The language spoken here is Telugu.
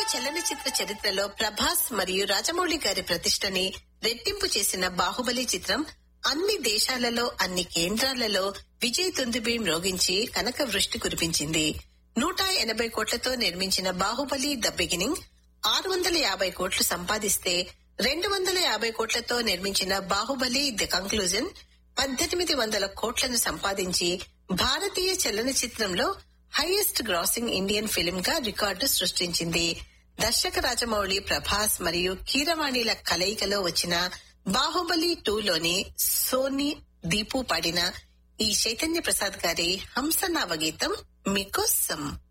చలనచిత్ర చరిత్రలో ప్రభాస్ మరియు రాజమౌళి గారి ప్రతిష్టని రెట్టింపు చేసిన బాహుబలి చిత్రం అన్ని దేశాలలో అన్ని కేంద్రాలలో విజయ్ దుందుబి మ్రోగించి కనక వృష్టి కురిపించింది. 180 కోట్లతో నిర్మించిన బాహుబలి ద బిగినింగ్ 650 కోట్లు సంపాదిస్తే 250 కోట్లతో నిర్మించిన బాహుబలి ది కంక్లూజన్ 1800 కోట్లను సంపాదించి భారతీయ చలనచిత్రంలో హైయెస్ట్ గ్రాసింగ్ ఇండియన్ ఫిల్మ్ గా రికార్డు సృష్టించింది. దర్శక రాజమౌళి, ప్రభాస్ మరియు కీరవాణిల కలయికలో వచ్చిన బాహుబలి 2లోని సోని దీపు పాడిన ఈ చైతన్య ప్రసాద్ గారి హంసనావ గీతం మీకోసం.